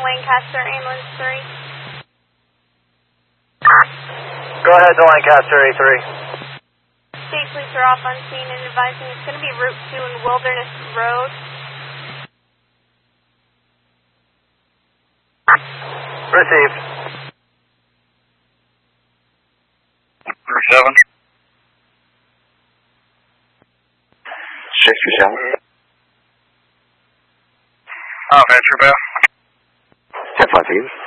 Lancaster, ambulance 3. Go ahead to Lancaster A3. State police are off on scene and advising it's going to be Route 2 and Wilderness Road. Received. Route 7. 637. Venture Bell. 10-5 for you.